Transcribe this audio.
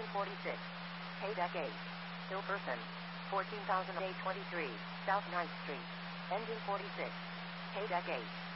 46. Paydeck 8. Still person. 14,823. South 9th Street. Engine 46. Paydeck 8.